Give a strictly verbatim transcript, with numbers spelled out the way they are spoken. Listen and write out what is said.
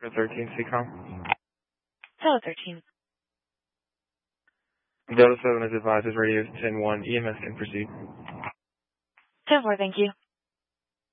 thirteen, C COM. Hello, thirteen. Delta seven is advised as radio is ten one. E M S can proceed. ten four, thank you.